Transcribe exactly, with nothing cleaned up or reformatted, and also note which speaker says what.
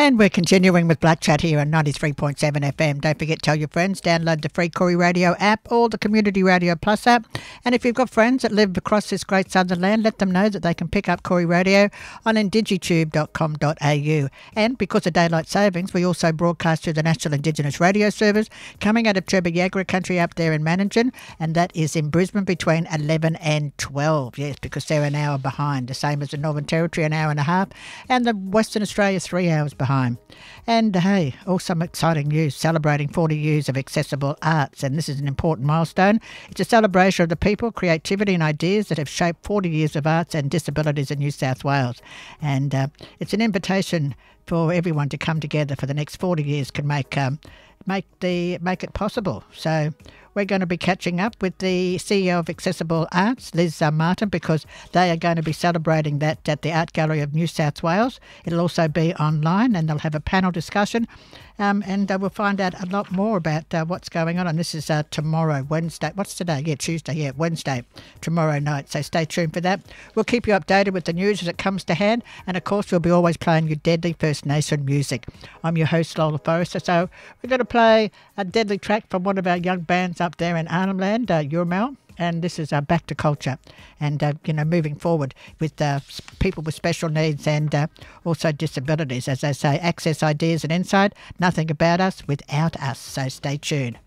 Speaker 1: And we're continuing with Black Chat here on ninety-three point seven F M. Don't forget, tell your friends, download the free Corey Radio app or the Community Radio Plus app. And if you've got friends that live across this great southern land, let them know that they can pick up Corey Radio on indigitube dot com dot a u. And because of daylight savings, we also broadcast through the National Indigenous Radio Service coming out of Trebayagra country up there in Manningen, and that is in Brisbane between eleven and twelve. Yes, because they're an hour behind, the same as the Northern Territory, an hour and a half, and the Western Australia, three hours behind. And hey, also exciting news, celebrating forty years of accessible arts, and this is an important milestone. It's a celebration of the people, creativity and ideas that have shaped forty years of arts and disabilities in New South Wales. And uh, it's an invitation for everyone to come together for the next forty years, can make um, make the make it possible. So we're going to be catching up with the C E O of Accessible Arts, Liz uh, Martin, because they are going to be celebrating that at the Art Gallery of New South Wales. It'll also be online, and they'll have a panel discussion, um, and uh, we'll find out a lot more about uh, what's going on. And this is uh, tomorrow, Wednesday. What's today? Yeah, Tuesday. Yeah, Wednesday, tomorrow night. So stay tuned for that. We'll keep you updated with the news as it comes to hand, and of course, we'll be always playing you deadly First Nation music. I'm your host, Lola Forrester. So we're going to play a deadly track from one of our young bands up there in Arnhem Land, uh, Urmel, and this is uh, Back to Culture, and uh, you know, moving forward with uh, people with special needs and uh, also disabilities. As they say, access, ideas and insight, nothing about us without us. So stay tuned.